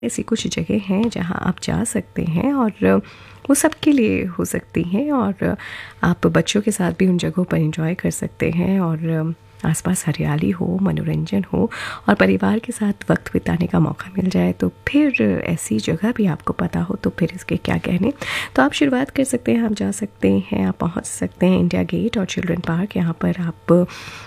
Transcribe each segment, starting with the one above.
ऐसी कुछ जगह हैं जहां आप जा सकते हैं और वो सबके लिए हो सकती हैं और आप बच्चों के साथ भी उन जगहों पर एंजॉय कर सकते हैं और आसपास हरियाली हो, मनोरंजन हो और परिवार के साथ वक्त बिताने का मौका मिल जाए तो फिर ऐसी जगह भी आपको पता हो तो फिर इसके क्या कहने। तो आप शुरुआत कर सकते हैं, आप जा सकते हैं, आप पहुंच सकते हैं इंडिया गेट और चिल्ड्रन पार्क। यहाँ पर आप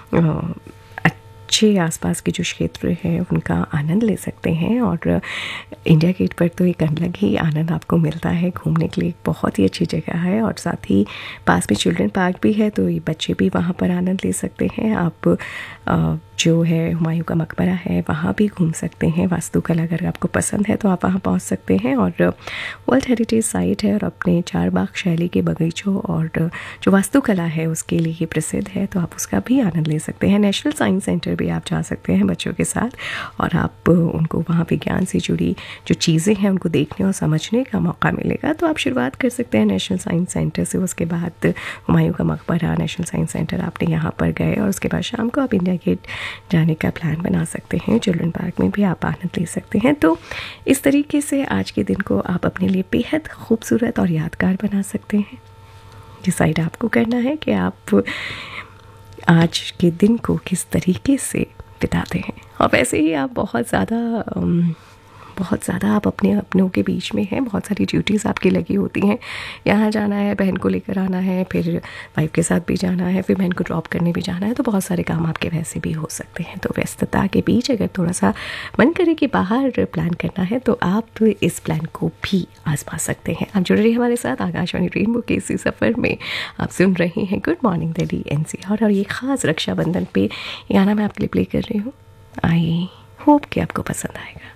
अच्छे आसपास के जो क्षेत्र हैं उनका आनंद ले सकते हैं और इंडिया गेट पर तो एक अलग ही आनंद आपको मिलता है। घूमने के लिए एक बहुत ही अच्छी जगह है और साथ ही पास में चिल्ड्रन पार्क भी है तो ये बच्चे भी वहाँ पर आनंद ले सकते हैं। आप जो है हुमायूं का मकबरा है वहाँ भी घूम सकते हैं। वास्तुकला अगर आपको पसंद है तो आप वहाँ पहुँच सकते हैं और वर्ल्ड हेरिटेज साइट है और अपने चारबाग शैली के बगीचों और जो वास्तुकला है उसके लिए ये प्रसिद्ध है तो आप उसका भी आनंद ले सकते हैं। नेशनल साइंस सेंटर भी आप जा सकते हैं बच्चों के साथ और आप उनको वहाँ विज्ञान से जुड़ी जो चीज़ें हैं उनको देखने और समझने का मौका मिलेगा। तो आप शुरुआत कर सकते हैं नेशनल साइंस सेंटर से, उसके बाद हुमायूं का मकबरा, नेशनल साइंस सेंटर आपने यहाँ पर गए और उसके बाद शाम को आप इंडिया गेट जाने का प्लान बना सकते हैं। चिल्ड्रन पार्क में भी आप आनंद ले सकते हैं। तो इस तरीके से आज के दिन को आप अपने लिए बेहद खूबसूरत और यादगार बना सकते हैं। डिसाइड आपको करना है कि आप आज के दिन को किस तरीके से बिताते हैं। और वैसे ही आप बहुत ज़्यादा आप अपनों के बीच में हैं, बहुत सारी ड्यूटीज़ आपकी लगी होती हैं। यहाँ जाना है, बहन को लेकर आना है, फिर वाइफ के साथ भी जाना है, फिर बहन को ड्रॉप करने भी जाना है, तो बहुत सारे काम आपके वैसे भी हो सकते हैं। तो व्यस्तता के बीच अगर थोड़ा सा मन करे कि बाहर प्लान करना है तो आप इस प्लान को भी आजमा सकते हैं। आप जुड़ रही हैं हमारे साथ आकाशवाणी रेनबो के इसी सफ़र में। आप सुन रहे हैं गुड मॉर्निंग दिल्ली NCR और ये ख़ास रक्षाबंधन पे गाना मैं आपके लिए प्ले कर रही हूँ। आई होप कि आपको पसंद आएगा।